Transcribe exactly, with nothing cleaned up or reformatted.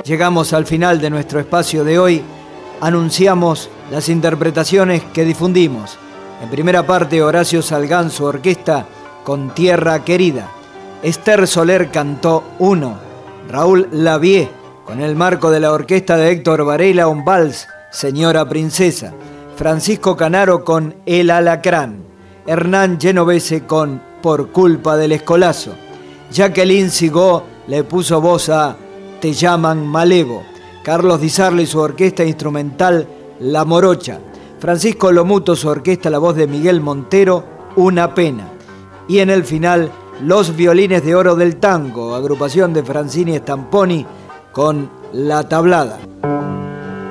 Llegamos al final de nuestro espacio de hoy. Anunciamos las interpretaciones que difundimos. En primera parte, Horacio Salgán, su orquesta, con Tierra Querida. Esther Soler cantó Uno. Raúl Lavie, con el marco de la orquesta de Héctor Varela, un vals, Señora Princesa. Francisco Canaro con El Alacrán. Hernán Genovese con Por culpa del escolazo. Jacqueline Sigó le puso voz a Te llaman Malevo. Carlos Di Sarli, su orquesta instrumental La Morocha. Francisco Lomuto, su orquesta, la voz de Miguel Montero, Una Pena. Y en el final, Los Violines de Oro del Tango, agrupación de Francini Stamponi con La Tablada.